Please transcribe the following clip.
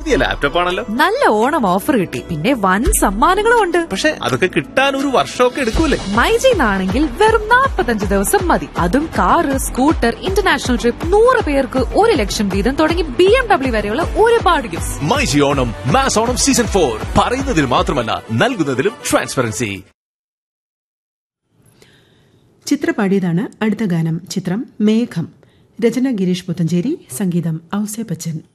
പുതിയ ലാപ്ടോപ്പ് ആണല്ലോ. നല്ല ഓണം ഓഫർ കിട്ടി, പിന്നെ വൻ സമ്മാനങ്ങളും ഉണ്ട്. പക്ഷെ അതൊക്കെ കിട്ടാൻ ഒരു വർഷമൊക്കെ എടുക്കൂലേ? മൈജിന്നാണെങ്കിൽ വെറും 45 ദിവസം മതി. അതും കാറ്, സ്കൂട്ടർ, ഇന്റർനാഷണൽ ട്രിപ്പ്, 100 പേർക്ക് 1 ലക്ഷം വീതം തുടങ്ങി BMW വരെയുള്ള ഒരുപാട് gifts. MyG Onam mass Onam season 4 പറയുന്നതിൽ മാത്രമല്ല നൽകുന്നതിലും ട്രാൻസ്പെറൻസി. ചിത്ര പാടിയതാണ് അടുത്ത ഗാനം. ചിത്രം മേഘം. രചന ഗിരീഷ് പുത്തഞ്ചേരി, സംഗീതം ഔസേ ബച്ചൻ.